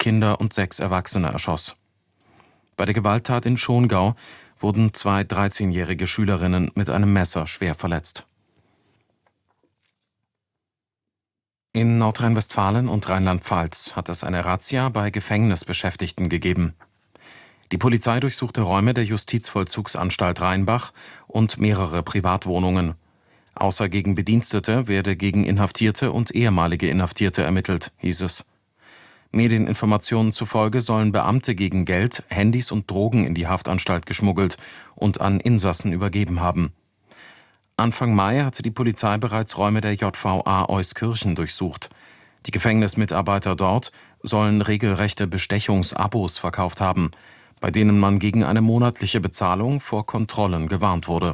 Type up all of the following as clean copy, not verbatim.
Kinder und 6 Erwachsene erschoss. Bei der Gewalttat in Schongau wurden 2 13-jährige Schülerinnen mit einem Messer schwer verletzt. In Nordrhein-Westfalen und Rheinland-Pfalz hat es eine Razzia bei Gefängnisbeschäftigten gegeben. Die Polizei durchsuchte Räume der Justizvollzugsanstalt Rheinbach und mehrere Privatwohnungen. Außer gegen Bedienstete werde gegen Inhaftierte und ehemalige Inhaftierte ermittelt, hieß es. Medieninformationen zufolge sollen Beamte gegen Geld Handys und Drogen in die Haftanstalt geschmuggelt und an Insassen übergeben haben. Anfang Mai hatte die Polizei bereits Räume der JVA Euskirchen durchsucht. Die Gefängnismitarbeiter dort sollen regelrechte Bestechungsabos verkauft haben, bei denen man gegen eine monatliche Bezahlung vor Kontrollen gewarnt wurde.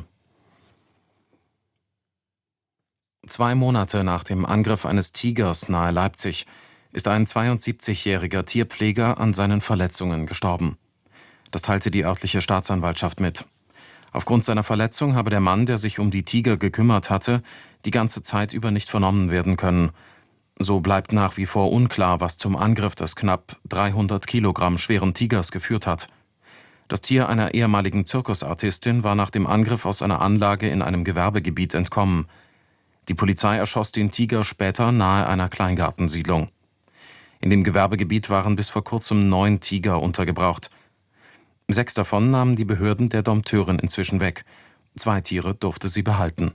2 Monate nach dem Angriff eines Tigers nahe Leipzig ist ein 72-jähriger Tierpfleger an seinen Verletzungen gestorben. Das teilte die örtliche Staatsanwaltschaft mit. Aufgrund seiner Verletzung habe der Mann, der sich um die Tiger gekümmert hatte, die ganze Zeit über nicht vernommen werden können. So bleibt nach wie vor unklar, was zum Angriff des knapp 300 Kilogramm schweren Tigers geführt hat. Das Tier einer ehemaligen Zirkusartistin war nach dem Angriff aus einer Anlage in einem Gewerbegebiet entkommen. Die Polizei erschoss den Tiger später nahe einer Kleingartensiedlung. In dem Gewerbegebiet waren bis vor kurzem 9 Tiger untergebracht. 6 davon nahmen die Behörden der Dompteurin inzwischen weg. 2 Tiere durfte sie behalten.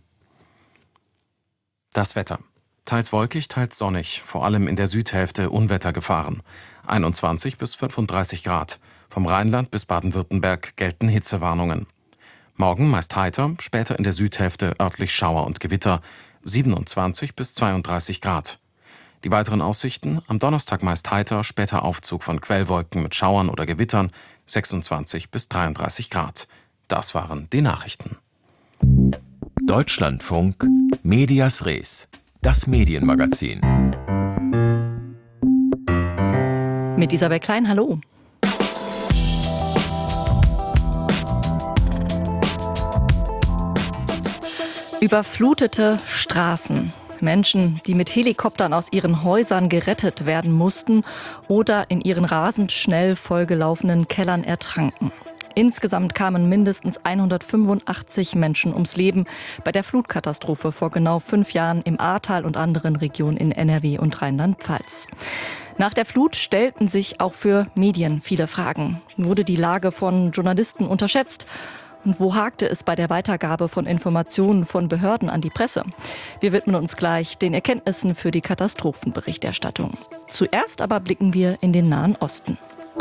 Das Wetter. Teils wolkig, teils sonnig, vor allem in der Südhälfte Unwettergefahren. 21 bis 35 Grad. Vom Rheinland bis Baden-Württemberg gelten Hitzewarnungen. Morgen meist heiter, später in der Südhälfte örtlich Schauer und Gewitter. 27 bis 32 Grad. Die weiteren Aussichten: am Donnerstag meist heiter, später Aufzug von Quellwolken mit Schauern oder Gewittern, 26 bis 33 Grad. Das waren die Nachrichten. Deutschlandfunk Medias Res, das Medienmagazin. Mit Isabel Klein, hallo. Überflutete Straßen. Menschen, die mit Helikoptern aus ihren Häusern gerettet werden mussten oder in ihren rasend schnell vollgelaufenen Kellern ertranken. Insgesamt kamen mindestens 185 Menschen ums Leben bei der Flutkatastrophe vor genau 5 Jahren im Ahrtal und anderen Regionen in NRW und Rheinland-Pfalz. Nach der Flut stellten sich auch für Medien viele Fragen. Wurde die Lage von Journalisten unterschätzt? Und wo hakte es bei der Weitergabe von Informationen von Behörden an die Presse? Wir widmen uns gleich den Erkenntnissen für die Katastrophenberichterstattung. Zuerst aber blicken wir in den Nahen Osten.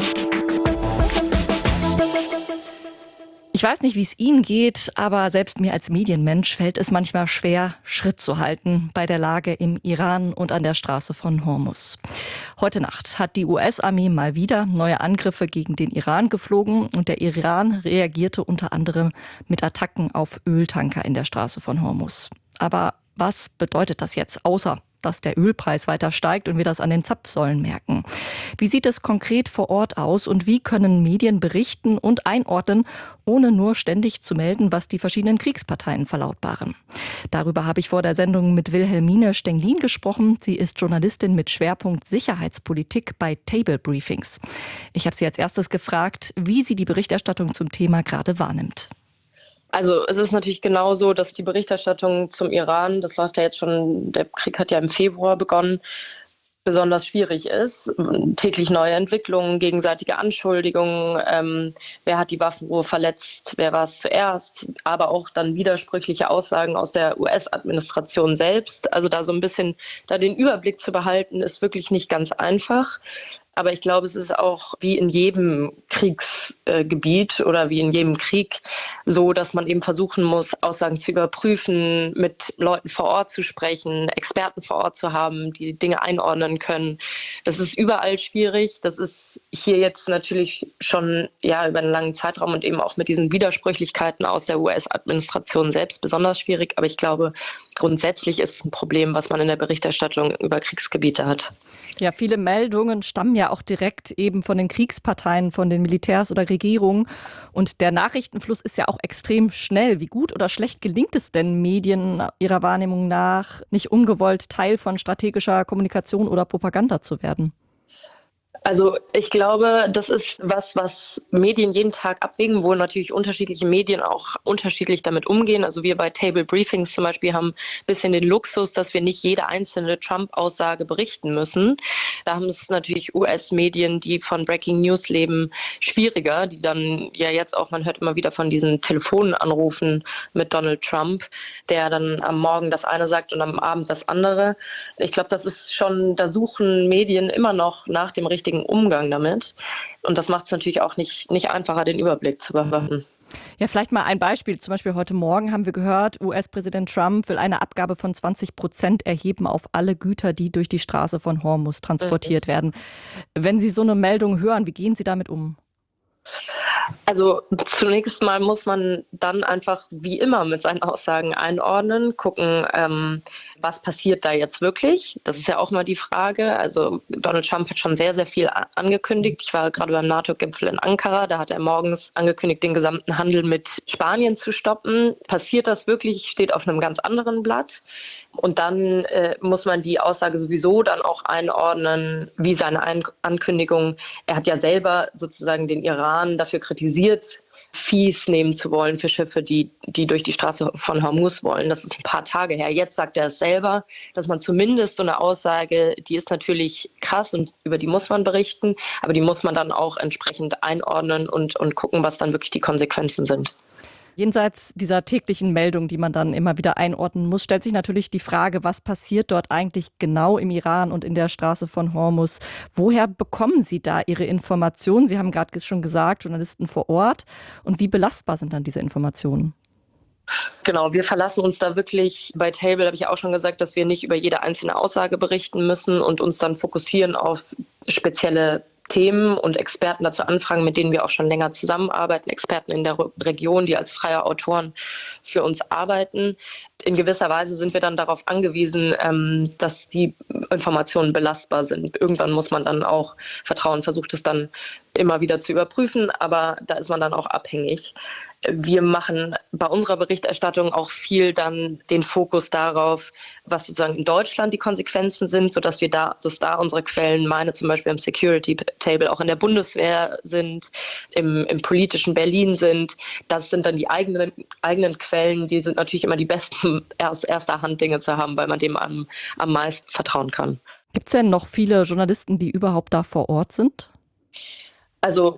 Ich weiß nicht, wie es Ihnen geht, aber selbst mir als Medienmensch fällt es manchmal schwer, Schritt zu halten bei der Lage im Iran und an der Straße von Hormuz. Heute Nacht hat die US-Armee mal wieder neue Angriffe gegen den Iran geflogen und der Iran reagierte unter anderem mit Attacken auf Öltanker in der Straße von Hormuz. Aber was bedeutet das jetzt, außer dass der Ölpreis weiter steigt und wir das an den Zapfsäulen merken? Wie sieht es konkret vor Ort aus und wie können Medien berichten und einordnen, ohne nur ständig zu melden, was die verschiedenen Kriegsparteien verlautbaren? Darüber habe ich vor der Sendung mit Wilhelmine Stenglin gesprochen. Sie ist Journalistin mit Schwerpunkt Sicherheitspolitik bei Table Briefings. Ich habe sie als erstes gefragt, wie sie die Berichterstattung zum Thema gerade wahrnimmt. Also es ist natürlich genauso, dass die Berichterstattung zum Iran, das läuft ja jetzt schon, der Krieg hat ja im Februar begonnen, besonders schwierig ist. Täglich neue Entwicklungen, gegenseitige Anschuldigungen, wer hat die Waffenruhe verletzt, wer war es zuerst, aber auch dann widersprüchliche Aussagen aus der US-Administration selbst. Also da so ein bisschen da den Überblick zu behalten, ist wirklich nicht ganz einfach. Aber ich glaube, es ist auch wie in jedem Kriegsgebiet oder wie in jedem Krieg so, dass man eben versuchen muss, Aussagen zu überprüfen, mit Leuten vor Ort zu sprechen, Experten vor Ort zu haben, die Dinge einordnen können. Das ist überall schwierig. Das ist hier jetzt natürlich schon über einen langen Zeitraum und eben auch mit diesen Widersprüchlichkeiten aus der US-Administration selbst besonders schwierig. Aber ich glaube, grundsätzlich ist es ein Problem, was man in der Berichterstattung über Kriegsgebiete hat. Ja, viele Meldungen stammen ja auch direkt eben von den Kriegsparteien, von den Militärs oder Regierungen. Und der Nachrichtenfluss ist ja auch extrem schnell. Wie gut oder schlecht gelingt es denn Medien Ihrer Wahrnehmung nach, nicht ungewollt Teil von strategischer Kommunikation oder Propaganda zu werden? Also ich glaube, das ist was Medien jeden Tag abwägen, wo natürlich unterschiedliche Medien auch unterschiedlich damit umgehen. Also wir bei Table Briefings zum Beispiel haben ein bisschen den Luxus, dass wir nicht jede einzelne Trump-Aussage berichten müssen. Da haben es natürlich US-Medien, die von Breaking News leben, schwieriger, die dann ja jetzt auch, man hört immer wieder von diesen Telefonanrufen mit Donald Trump, der dann am Morgen das eine sagt und am Abend das andere. Ich glaube, das ist schon, da suchen Medien immer noch nach dem richtigen Umgang damit. Und das macht es natürlich auch nicht einfacher, den Überblick zu bewahren. Ja, vielleicht mal ein Beispiel. Zum Beispiel heute Morgen haben wir gehört, US-Präsident Trump will eine Abgabe von 20% erheben auf alle Güter, die durch die Straße von Hormuz transportiert werden. Wenn Sie so eine Meldung hören, wie gehen Sie damit um? Also zunächst mal muss man dann einfach wie immer mit seinen Aussagen einordnen, gucken, was passiert da jetzt wirklich. Das ist ja auch mal die Frage. Also Donald Trump hat schon sehr, sehr viel angekündigt. Ich war gerade beim NATO-Gipfel in Ankara, da hat er morgens angekündigt, den gesamten Handel mit Spanien zu stoppen. Passiert das wirklich, steht auf einem ganz anderen Blatt. Und dann muss man die Aussage sowieso dann auch einordnen, wie seine Ankündigung. Er hat ja selber sozusagen den Iran dafür kritisiert, Fees nehmen zu wollen für Schiffe, die durch die Straße von Hormuz wollen. Das ist ein paar Tage her. Jetzt sagt er es selber, dass man zumindest so eine Aussage, die ist natürlich krass und über die muss man berichten, aber die muss man dann auch entsprechend einordnen und gucken, was dann wirklich die Konsequenzen sind. Jenseits dieser täglichen Meldung, die man dann immer wieder einordnen muss, stellt sich natürlich die Frage, was passiert dort eigentlich genau im Iran und in der Straße von Hormuz? Woher bekommen Sie da Ihre Informationen? Sie haben gerade schon gesagt, Journalisten vor Ort. Und wie belastbar sind dann diese Informationen? Genau, wir verlassen uns da wirklich, bei Table habe ich auch schon gesagt, dass wir nicht über jede einzelne Aussage berichten müssen und uns dann fokussieren auf spezielle Themen und Experten dazu anfragen, mit denen wir auch schon länger zusammenarbeiten, Experten in der Region, die als freie Autoren für uns arbeiten. In gewisser Weise sind wir dann darauf angewiesen, dass die Informationen belastbar sind. Irgendwann muss man dann auch vertrauen, versucht es dann immer wieder zu überprüfen, aber da ist man dann auch abhängig. Wir machen bei unserer Berichterstattung auch viel dann den Fokus darauf, was sozusagen in Deutschland die Konsequenzen sind, sodass dass da unsere Quellen, meine zum Beispiel im Security Table, auch in der Bundeswehr sind, im politischen Berlin sind. Das sind dann die eigenen Quellen, die sind natürlich immer die besten, aus erster Hand Dinge zu haben, weil man dem am meisten vertrauen kann. Gibt es denn noch viele Journalisten, die überhaupt da vor Ort sind? Also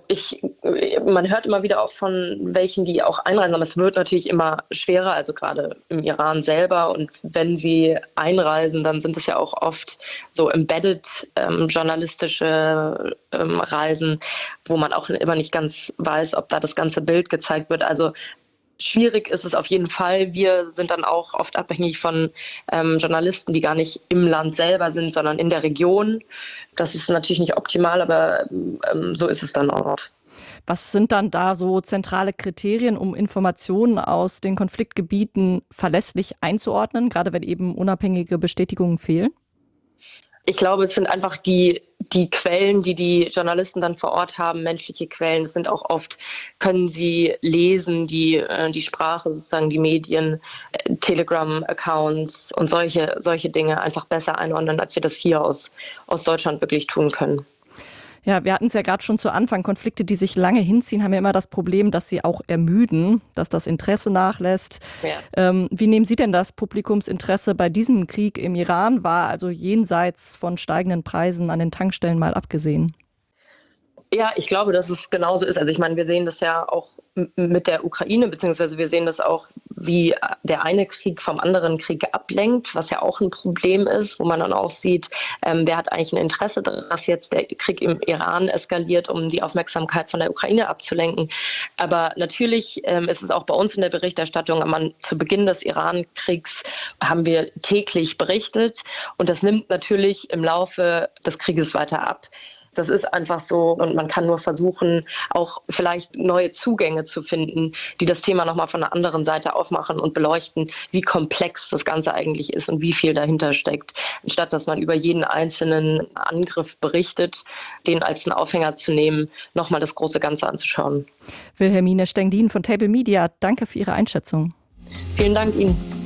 man hört immer wieder auch von welchen, die auch einreisen, aber es wird natürlich immer schwerer, also gerade im Iran selber. Und wenn sie einreisen, dann sind es ja auch oft so embedded journalistische Reisen, wo man auch immer nicht ganz weiß, ob da das ganze Bild gezeigt wird. Also schwierig ist es auf jeden Fall. Wir sind dann auch oft abhängig von Journalisten, die gar nicht im Land selber sind, sondern in der Region. Das ist natürlich nicht optimal, aber so ist es dann auch. Was sind dann da so zentrale Kriterien, um Informationen aus den Konfliktgebieten verlässlich einzuordnen, gerade wenn eben unabhängige Bestätigungen fehlen? Ich glaube, es sind einfach die Quellen, die Journalisten dann vor Ort haben, menschliche Quellen. Es sind auch oft, können sie lesen, die Sprache, sozusagen die Medien, Telegram-Accounts und solche Dinge einfach besser einordnen, als wir das hier aus Deutschland wirklich tun können. Ja, wir hatten es ja gerade schon zu Anfang. Konflikte, die sich lange hinziehen, haben ja immer das Problem, dass sie auch ermüden, dass das Interesse nachlässt. Ja. Wie nehmen Sie denn das Publikumsinteresse bei diesem Krieg im Iran wahr, also jenseits von steigenden Preisen an den Tankstellen mal abgesehen? Ja, ich glaube, dass es genauso ist. Also ich meine, wir sehen das ja auch mit der Ukraine, beziehungsweise wir sehen das auch, wie der eine Krieg vom anderen Krieg ablenkt, was ja auch ein Problem ist, wo man dann auch sieht, wer hat eigentlich ein Interesse daran, dass jetzt der Krieg im Iran eskaliert, um die Aufmerksamkeit von der Ukraine abzulenken. Aber natürlich ist es auch bei uns in der Berichterstattung, zu Beginn des Iran-Kriegs haben wir täglich berichtet und das nimmt natürlich im Laufe des Krieges weiter ab. Das ist einfach so und man kann nur versuchen, auch vielleicht neue Zugänge zu finden, die das Thema nochmal von einer anderen Seite aufmachen und beleuchten, wie komplex das Ganze eigentlich ist und wie viel dahinter steckt. Anstatt dass man über jeden einzelnen Angriff berichtet, den als einen Aufhänger zu nehmen, nochmal das große Ganze anzuschauen. Wilhelmine Stengdin von Table Media, danke für Ihre Einschätzung. Vielen Dank Ihnen.